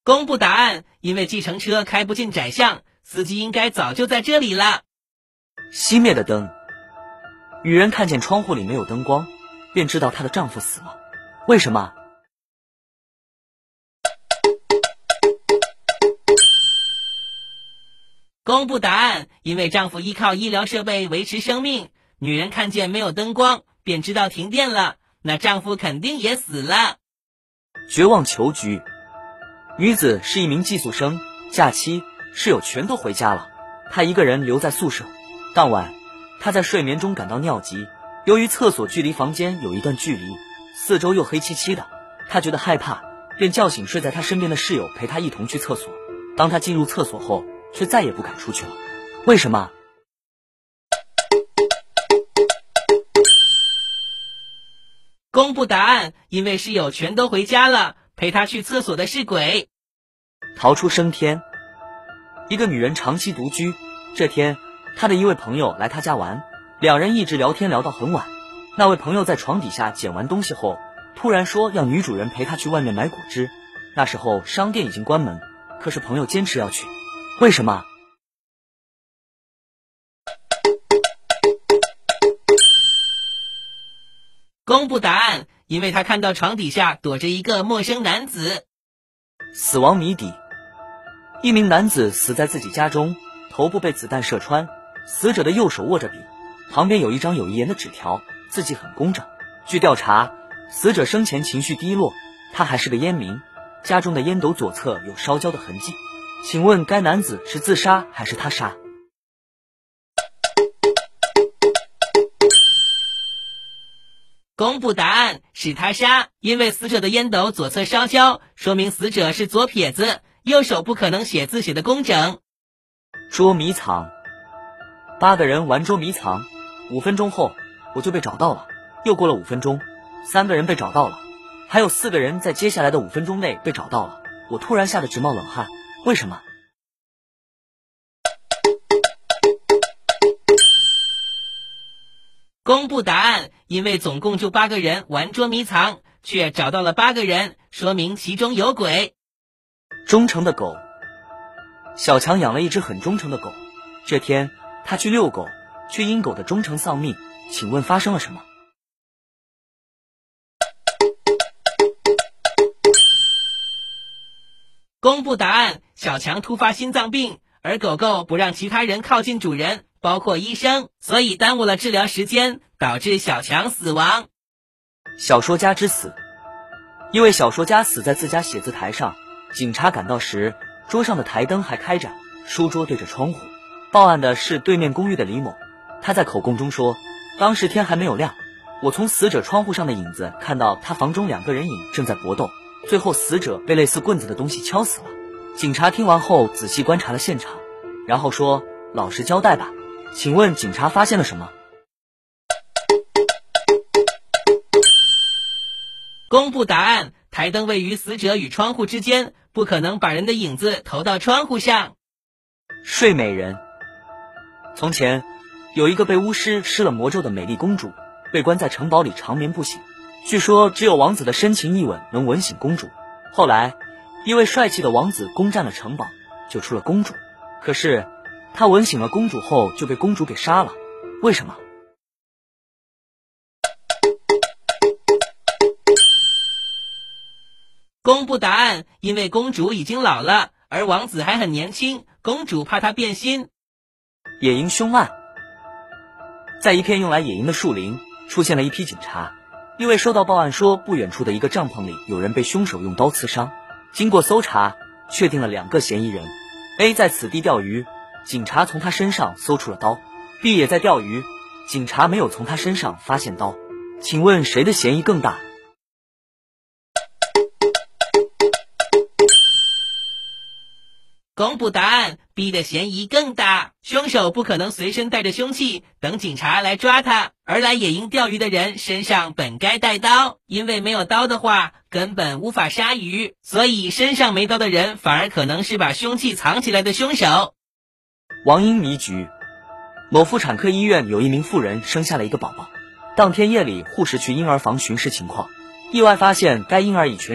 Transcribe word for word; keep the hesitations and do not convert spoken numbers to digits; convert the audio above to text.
公布答案，因为计程车开不进窄巷，司机应该早就在这里了。 熄灭的灯。女人看见窗户里没有灯光，便知道她的丈夫死了。为什么？ 公布答案，因为丈夫依靠医疗设备维持生命，女人看见没有灯光，便知道停电了，那丈夫肯定也死了。 绝望求局。女子是一名寄宿生，假期室友全都回家了，她一个人留在宿舍。当晚，她在睡眠中感到尿急，由于厕所距离房间有一段距离，四周又黑漆漆的，她觉得害怕，便叫醒睡在她身边的室友陪她一同去厕所。当她进入厕所后，却再也不敢出去了。为什么？ 公布答案，因为室友全都回家了，陪她去厕所的是鬼。 逃出升天。一个女人长期独居，这天她的一位朋友来她家玩，两人一直聊天聊到很晚。那位朋友在床底下捡完东西后，突然说要女主人陪她去外面买果汁。那时候商店已经关门，可是朋友坚持要去。为什么？ 公布答案，因为他看到床底下躲着一个陌生男子。 死亡谜底。一名男子死在自己家中，头部被子弹射穿，死者的右手握着笔，旁边有一张有遗言的纸条，字迹很工整。据调查，死者生前情绪低落，他还是个烟民，家中的烟斗左侧有烧焦的痕迹。请问该男子是自杀还是他杀？ 公布答案，是他杀，因为死者的烟斗左侧烧焦，说明死者是左撇子，右手不可能写字写得工整。 捉迷藏。八个人玩捉迷藏，五分钟后我就被找到了。又过了五分钟，三个人被找到了，还有四个人在接下来的五分钟内被找到了。我突然吓得直冒冷汗。为什么？ 公布答案，因为总共就八个人玩捉迷藏，却找到了八个人，说明其中有鬼。 忠诚的狗。小强养了一只很忠诚的狗，这天他去遛狗，却因狗的忠诚丧命，请问发生了什么？ 公布答案，小强突发心脏病，而狗狗不让其他人靠近主人，包括医生，所以耽误了治疗时间，导致小强死亡。 小说家之死。一位小说家死在自家写字台上，警察赶到时，桌上的台灯还开着，书桌对着窗户。报案的是对面公寓的李某，他在口供中说，当时天还没有亮，我从死者窗户上的影子看到他房中两个人影正在搏斗，最后死者被类似棍子的东西敲死了。警察听完后仔细观察了现场，然后说，老实交代吧。请问警察发现了什么？ 公布答案，台灯位于死者与窗户之间，不可能把人的影子投到窗户上。 睡美人。从前有一个被巫师施了魔咒的美丽公主，被关在城堡里长眠不醒，据说只有王子的深情一吻能吻醒公主。后来一位帅气的王子攻占了城堡，救出了公主，可是他吻醒了公主后就被公主给杀了。为什么？ 公布答案，因为公主已经老了，而王子还很年轻，公主怕他变心。 野营凶案。在一片用来野营的树林，出现了一批警察。因为收到报案说不远处的一个帐篷里有人被凶手用刀刺伤，经过搜查，确定了两个嫌疑人。A 在此地钓鱼，警察从他身上搜出了刀。 B 也在钓鱼，警察没有从他身上发现刀。请问谁的嫌疑更大？ 公布答案 ，B 的嫌疑更大。凶手不可能随身带着凶器等警察来抓他，而来野营钓鱼的人身上本该带刀，因为没有刀的话根本无法杀鱼，所以身上没刀的人反而可能是把凶器藏起来的凶手。 王婴迷局。某妇产科医院有一名妇人生下了一个宝宝，当天夜里护士去婴儿房巡视情况，意外发现该婴儿已全